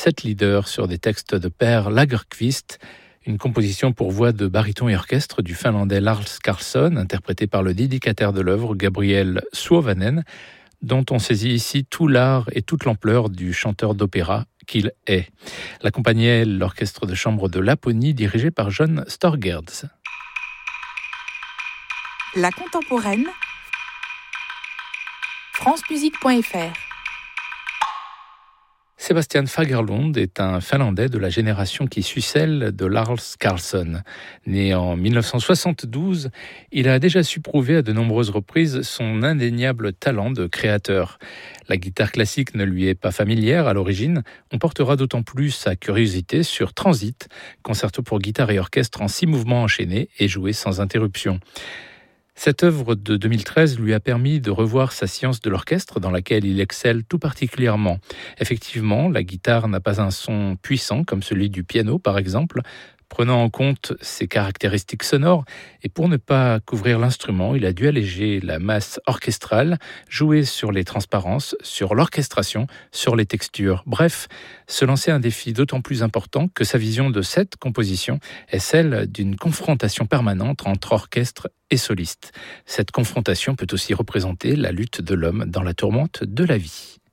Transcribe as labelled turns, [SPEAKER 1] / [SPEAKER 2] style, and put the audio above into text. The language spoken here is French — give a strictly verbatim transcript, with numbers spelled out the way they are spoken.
[SPEAKER 1] sept leaders sur des textes de Per Lagerkvist, une composition pour voix de baryton et orchestre du finlandais Lars Carlsson, interprété par le dédicataire de l'œuvre, Gabriel Suovanen, dont on saisit ici tout l'art et toute l'ampleur du chanteur d'opéra qu'il est. L'accompagnait l'orchestre de chambre de Laponie, dirigé par John Storgerds.
[SPEAKER 2] La contemporaine, francemusique point f r.
[SPEAKER 1] Sebastian Fagerlund est un Finlandais de la génération qui suit celle de Lars Carlsson. Né en dix-neuf cent soixante-douze, il a déjà su prouver à de nombreuses reprises son indéniable talent de créateur. La guitare classique ne lui est pas familière à l'origine. On portera d'autant plus sa curiosité sur Transit, concerto pour guitare et orchestre en six mouvements enchaînés et joué sans interruption. Cette œuvre de deux mille treize lui a permis de revoir sa science de l'orchestre dans laquelle il excelle tout particulièrement. Effectivement, la guitare n'a pas un son puissant comme celui du piano par exemple, prenant en compte ses caractéristiques sonores, et pour ne pas couvrir l'instrument, il a dû alléger la masse orchestrale, jouer sur les transparences, sur l'orchestration, sur les textures. Bref, se lancer un défi d'autant plus important que sa vision de cette composition est celle d'une confrontation permanente entre orchestre et soliste. Cette confrontation peut aussi représenter la lutte de l'homme dans la tourmente de la vie.